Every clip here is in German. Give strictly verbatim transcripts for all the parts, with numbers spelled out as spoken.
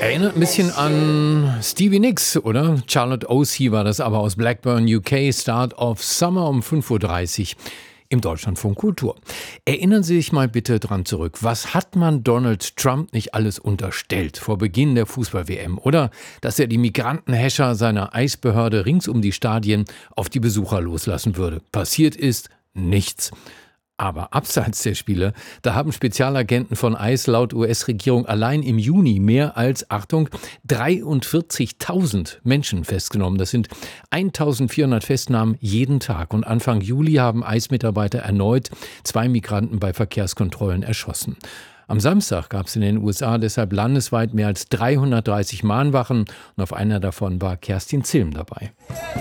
Erinnert ein bisschen an Stevie Nicks, oder? Charlotte O'C war das aber aus Blackburn, U K, Start of Summer um fünf Uhr dreißig im Deutschlandfunk Kultur. Erinnern Sie sich mal bitte dran zurück. Was hat man Donald Trump nicht alles unterstellt vor Beginn der Fußball-W M? Oder dass er die Migrantenhäscher seiner Eisbehörde rings um die Stadien auf die Besucher loslassen würde. Passiert ist nichts. Aber abseits der Spiele, da haben Spezialagenten von ICE laut U S-Regierung allein im Juni mehr als, Achtung, dreiundvierzigtausend Menschen festgenommen. Das sind eintausendvierhundert Festnahmen jeden Tag. Und Anfang Juli haben ICE-Mitarbeiter erneut zwei Migranten bei Verkehrskontrollen erschossen. Am Samstag gab es in den U S A deshalb landesweit mehr als dreihundertdreißig Mahnwachen. Und auf einer davon war Kerstin Zilm dabei.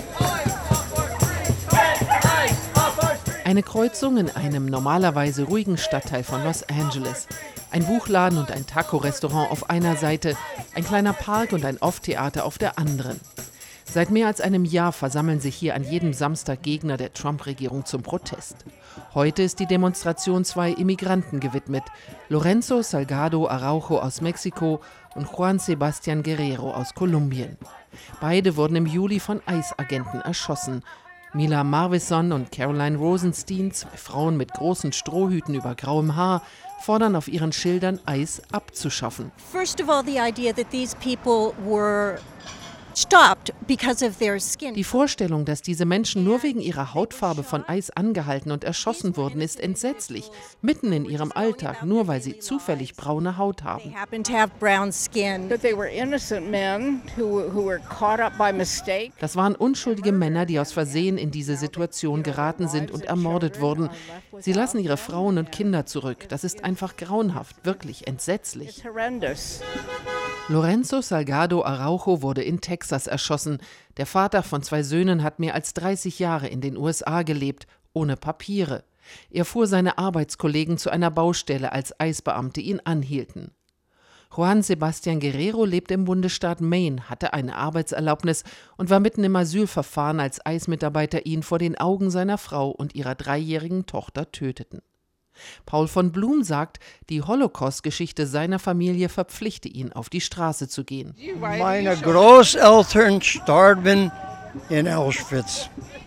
Eine Kreuzung in einem normalerweise ruhigen Stadtteil von Los Angeles. Ein Buchladen und ein Taco-Restaurant auf einer Seite, ein kleiner Park und ein Off-Theater auf der anderen. Seit mehr als einem Jahr versammeln sich hier an jedem Samstag Gegner der Trump-Regierung zum Protest. Heute ist die Demonstration zwei Immigranten gewidmet: Lorenzo Salgado Araujo aus Mexiko und Juan Sebastián Guerrero aus Kolumbien. Beide wurden im Juli von ICE-Agenten erschossen. Mila Marvison und Caroline Rosenstein, zwei Frauen mit großen Strohhüten über grauem Haar, fordern auf ihren Schildern, ICE abzuschaffen. First of all, the idea that these people were stopped because of their skin. Die Vorstellung, dass diese Menschen nur wegen ihrer Hautfarbe von ICE angehalten und erschossen wurden, ist entsetzlich. Mitten in ihrem Alltag, nur weil sie zufällig braune Haut haben. They happen to have brown skin. That they were innocent men who who were caught up by mistake. Das waren unschuldige Männer, die aus Versehen in diese Situation geraten sind und ermordet wurden. Sie lassen ihre Frauen und Kinder zurück. Das ist einfach grauenhaft, wirklich entsetzlich. It's horrendous. Lorenzo Salgado Araujo wurde in Texas erschossen. Der Vater von zwei Söhnen hat mehr als dreißig Jahre in den U S A gelebt, ohne Papiere. Er fuhr seine Arbeitskollegen zu einer Baustelle, als ICE-Beamte ihn anhielten. Juan Sebastián Guerrero lebt im Bundesstaat Maine, hatte eine Arbeitserlaubnis und war mitten im Asylverfahren, als ICE-Mitarbeiter ihn vor den Augen seiner Frau und ihrer dreijährigen Tochter töteten. Paul von Blum sagt, die Holocaust-Geschichte seiner Familie verpflichte ihn, auf die Straße zu gehen. Meine Großeltern starben in Auschwitz.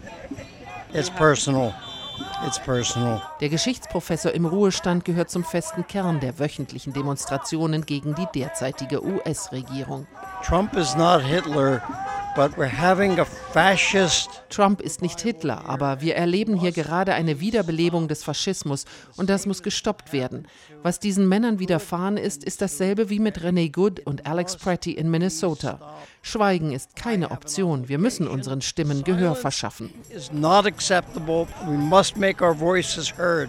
It's personal. It's personal. Der Geschichtsprofessor im Ruhestand gehört zum festen Kern der wöchentlichen Demonstrationen gegen die derzeitige U S-Regierung. Trump is not Hitler, but we're having a fascist. Trump ist nicht Hitler, aber wir erleben hier gerade eine Wiederbelebung des Faschismus und das muss gestoppt werden. Was diesen Männern widerfahren ist, ist dasselbe wie mit Renee Good und Alex Pretty in Minnesota. Schweigen ist keine Option. Wir müssen unseren Stimmen Gehör verschaffen. It's not acceptable. We must make our voices heard.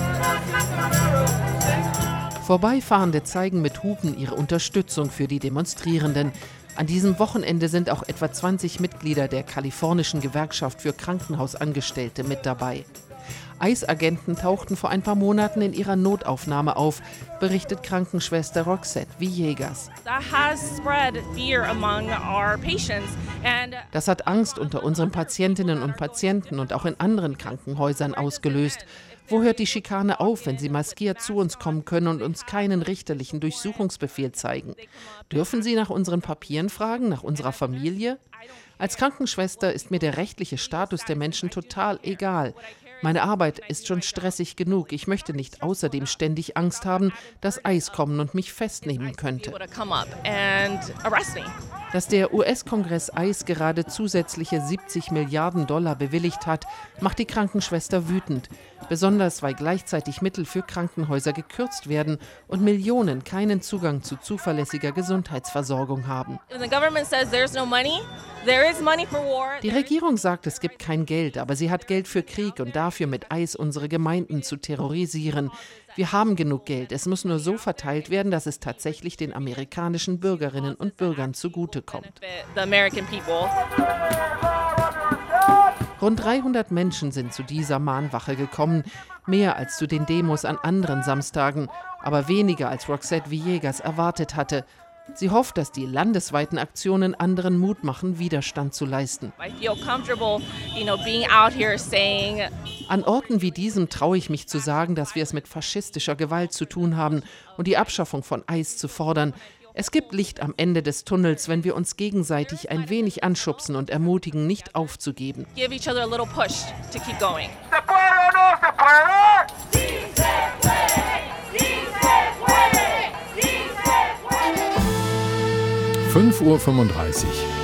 Vorbeifahrende zeigen mit Hupen ihre Unterstützung für die Demonstrierenden. An diesem Wochenende sind auch etwa zwanzig Mitglieder der kalifornischen Gewerkschaft für Krankenhausangestellte mit dabei. ICE-Agenten tauchten vor ein paar Monaten in ihrer Notaufnahme auf, berichtet Krankenschwester Roxette Villegas. Das hat Angst unter unseren Patientinnen und Patienten und auch in anderen Krankenhäusern ausgelöst. Wo hört die Schikane auf, wenn sie maskiert zu uns kommen können und uns keinen richterlichen Durchsuchungsbefehl zeigen? Dürfen sie nach unseren Papieren fragen, nach unserer Familie? Als Krankenschwester ist mir der rechtliche Status der Menschen total egal. Meine Arbeit ist schon stressig genug. Ich möchte nicht außerdem ständig Angst haben, dass ICE kommen und mich festnehmen könnte. Dass der U S-Kongress ICE gerade zusätzliche siebzig Milliarden Dollar bewilligt hat, macht die Krankenschwester wütend. Besonders weil gleichzeitig Mittel für Krankenhäuser gekürzt werden und Millionen keinen Zugang zu zuverlässiger Gesundheitsversorgung haben. Die Regierung sagt, es gibt kein Geld, aber sie hat Geld für Krieg und dafür mit ICE unsere Gemeinden zu terrorisieren. Wir haben genug Geld, es muss nur so verteilt werden, dass es tatsächlich den amerikanischen Bürgerinnen und Bürgern zugutekommt. Rund dreihundert Menschen sind zu dieser Mahnwache gekommen, mehr als zu den Demos an anderen Samstagen, aber weniger als Roxette Villegas erwartet hatte. Sie hofft, dass die landesweiten Aktionen anderen Mut machen, Widerstand zu leisten. An Orten wie diesem traue ich mich zu sagen, dass wir es mit faschistischer Gewalt zu tun haben und die Abschaffung von ICE zu fordern. Es gibt Licht am Ende des Tunnels, wenn wir uns gegenseitig ein wenig anschubsen und ermutigen, nicht aufzugeben. Give each other a little push to keep going. fünf Uhr fünfunddreißig.